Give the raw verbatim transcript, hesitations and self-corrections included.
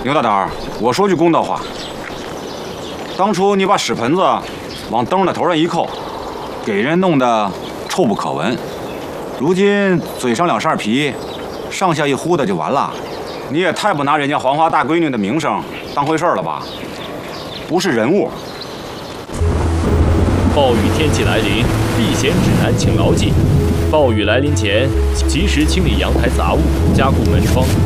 牛大胆，我说句公道话，当初你把屎盆子往灯的头上一扣，给人弄得臭不可闻。如今嘴上两扇皮，上下一呼的就完了。你也太不拿人家黄花大闺女的名声当回事了吧？不是人物。 暴雨天气来临，避险指南请牢记：暴雨来临前，及时清理阳台杂物，加固门窗。